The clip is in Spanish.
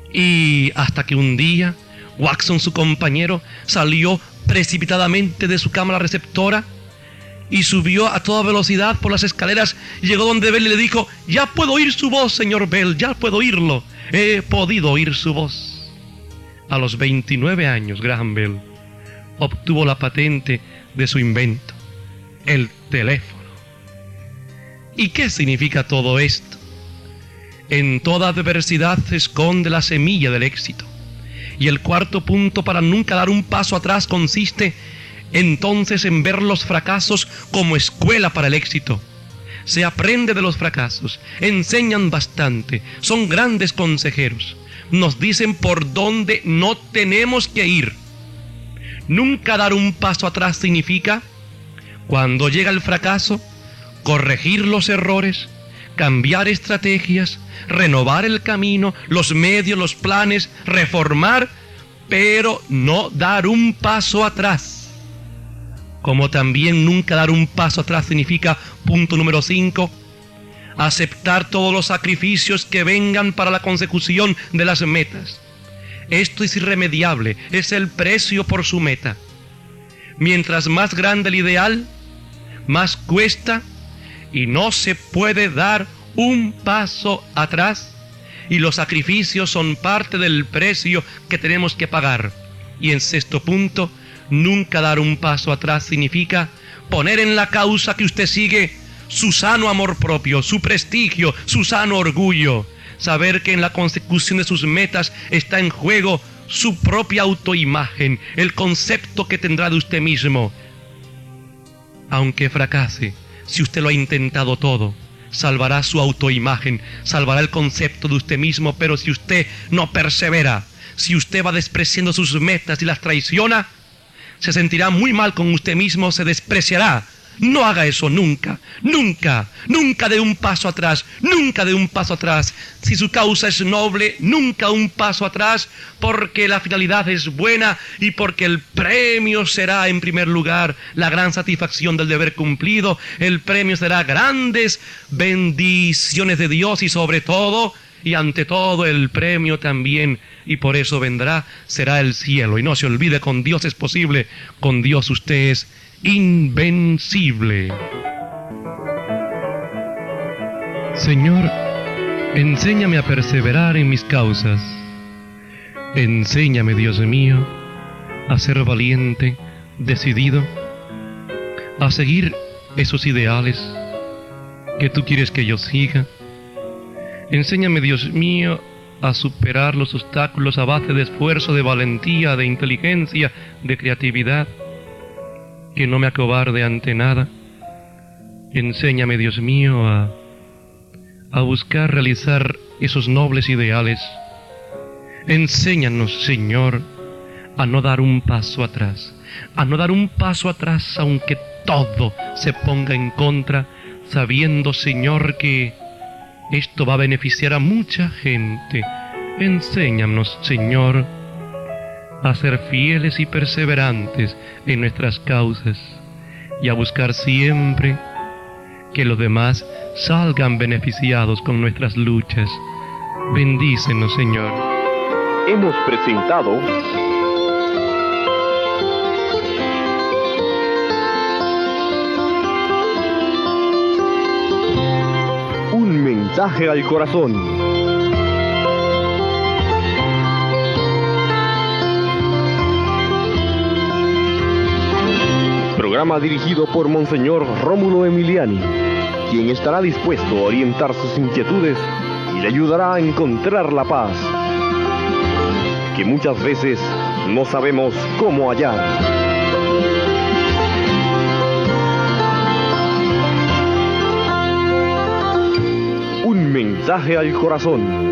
Y hasta que un día Watson, su compañero, salió precipitadamente de su cámara receptora y subió a toda velocidad por las escaleras y llegó donde Bell y le dijo: ya puedo oír su voz, señor Bell, ya puedo oírlo. He podido oír su voz. A los 29 años, Graham Bell obtuvo la patente de su invento, el teléfono. ¿Y qué significa todo esto? En toda adversidad se esconde la semilla del éxito. Y el cuarto punto para nunca dar un paso atrás consiste entonces en ver los fracasos como escuela para el éxito. Se aprende de los fracasos, enseñan bastante, son grandes consejeros. Nos dicen por dónde no tenemos que ir. Nunca dar un paso atrás significa, cuando llega el fracaso, corregir los errores, cambiar estrategias, renovar el camino, los medios, los planes, reformar, pero no dar un paso atrás. Como también nunca dar un paso atrás significa, punto número 5, aceptar todos los sacrificios que vengan para la consecución de las metas. Esto es irremediable, es el precio por su meta. Mientras más grande el ideal, más cuesta, y no se puede dar un paso atrás, y los sacrificios son parte del precio que tenemos que pagar. Y en sexto punto, nunca dar un paso atrás significa poner en la causa que usted sigue su sano amor propio, su prestigio, su sano orgullo. Saber que en la consecución de sus metas está en juego su propia autoimagen, el concepto que tendrá de usted mismo. Aunque fracase, si usted lo ha intentado todo, salvará su autoimagen, salvará el concepto de usted mismo. Pero si usted no persevera, si usted va despreciando sus metas y las traiciona, se sentirá muy mal con usted mismo, se despreciará. No haga eso nunca, nunca, nunca dé un paso atrás, nunca dé un paso atrás. Si su causa es noble, nunca un paso atrás, porque la finalidad es buena y porque el premio será, en primer lugar, la gran satisfacción del deber cumplido. El premio será grandes bendiciones de Dios y sobre todo, y ante todo, el premio también, y por eso vendrá, será el cielo. Y no se olvide, con Dios es posible, con Dios usted es invencible. Señor, enséñame a perseverar en mis causas. Enséñame, Dios mío, a ser valiente, decidido, a seguir esos ideales que tú quieres que yo siga. Enséñame, Dios mío, a superar los obstáculos a base de esfuerzo, de valentía, de inteligencia, de creatividad. Que no me acobarde ante nada. Enséñame, Dios mío, a buscar realizar esos nobles ideales. Enséñanos, Señor, a no dar un paso atrás, a no dar un paso atrás aunque todo se ponga en contra, sabiendo, Señor, que esto va a beneficiar a mucha gente. Enséñanos, Señor, a ser fieles y perseverantes en nuestras causas y a buscar siempre que los demás salgan beneficiados con nuestras luchas. Bendícenos, Señor. Hemos presentado Un mensaje al corazón. Programa dirigido por Monseñor Rómulo Emiliani, quien estará dispuesto a orientar sus inquietudes y le ayudará a encontrar la paz, que muchas veces no sabemos cómo hallar. Un mensaje al corazón.